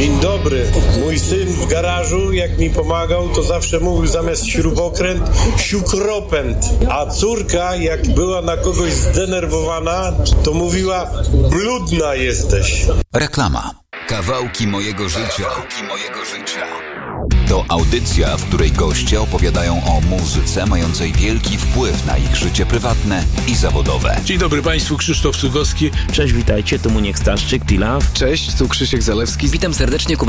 Dzień dobry. Mój syn w garażu, jak mi pomagał, to zawsze mówił zamiast śrubokręt siukropęd. A córka, jak była na kogoś zdenerwowana, to mówiła bludna jesteś. Reklama. Kawałki mojego życia. To audycja, w której goście opowiadają o muzyce mającej wielki wpływ na ich życie prywatne i zawodowe. Dzień dobry Państwu, Krzysztof Cugowski. Cześć, witajcie, tu Muniek Staszczyk, T-Love. Cześć, tu Krzysiek Zalewski. Witam serdecznie, Kuba